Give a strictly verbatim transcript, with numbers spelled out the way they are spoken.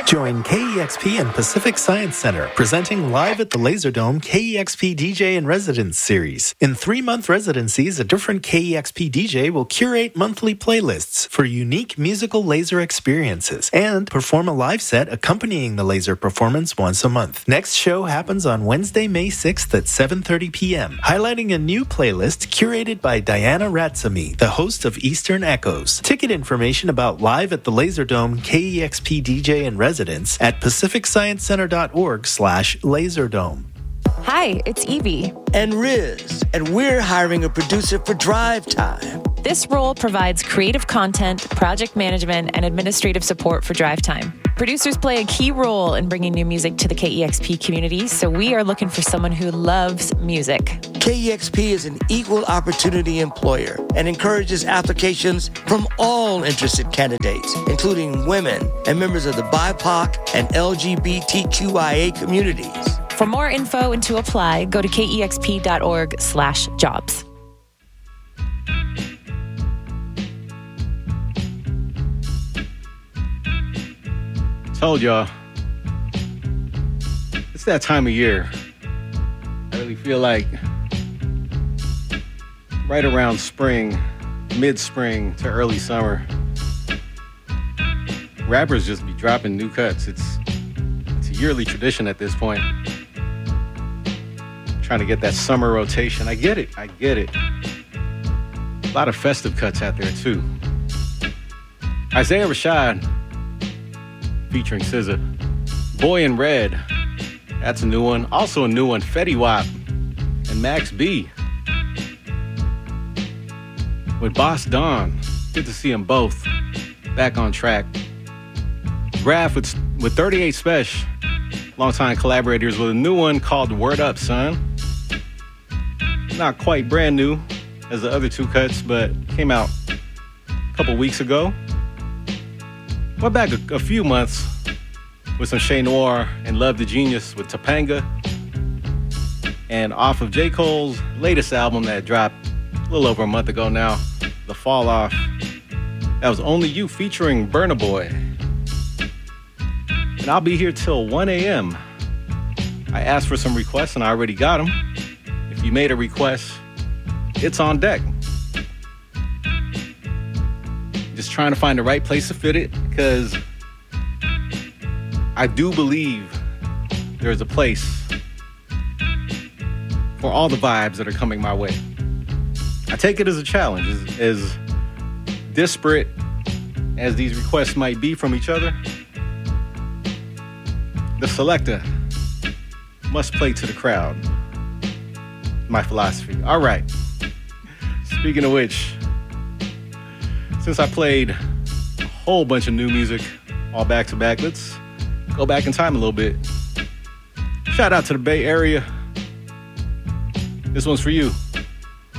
Join K E X P and Pacific Science Center, presenting live at the Laserdome K E X P D J in Residence series. In three-month residencies, a different K E X P D J will curate monthly playlists for unique musical laser experiences and perform a live set accompanying the laser performance once a month. Next show happens on Wednesday, May sixth at seven thirty p.m., highlighting a new playlist curated by Diana Ratsamy, the host of Eastern Echoes. Ticket information about live at the Laserdome K E X P D J in Residence at pacificsciencecenter.org slash laserdome. Hi, it's Evie. And Riz, and we're hiring a producer for Drive Time. This role provides creative content, project management, and administrative support for Drive Time. Producers play a key role in bringing new music to the K E X P community, so we are looking for someone who loves music. K E X P is an equal opportunity employer and encourages applications from all interested candidates, including women and members of the B I P O C and L G B T Q I A communities. For more info and to apply, go to kexp.org slash jobs. Told y'all, it's that time of year. I really feel like right around spring, mid-spring to early summer, rappers just be dropping new cuts. It's it's a yearly tradition at this point. Trying to get that summer rotation. I get it, I get it. A lot of festive cuts out there too. Isaiah Rashad featuring S Z A. Boy in Red, that's a new one. Also a new one, Fetty Wap and Max B with Boss Don. Good to see them both back on track. Raph with, with thirty-eight Special, longtime collaborators, with a new one called Word Up, Son. Not quite brand new as the other two cuts, but came out a couple weeks ago. Went back a, a few months with some Shay Noir and Love the Genius with Topanga. And off of J. Cole's latest album that dropped a little over a month ago now, The Fall Off, that was Only You featuring Burna Boy. And I'll be here till one a.m. I asked for some requests and I already got them. If you made a request, it's on deck. Just trying to find the right place to fit it, because I do believe there's a place for all the vibes that are coming my way. I take it as a challenge, as, as disparate as these requests might be from each other. The selector must play to the crowd. My philosophy. All right. Speaking of which, since I played a whole bunch of new music all back to back, let's go back in time a little bit. Shout out to the Bay Area. This one's for you.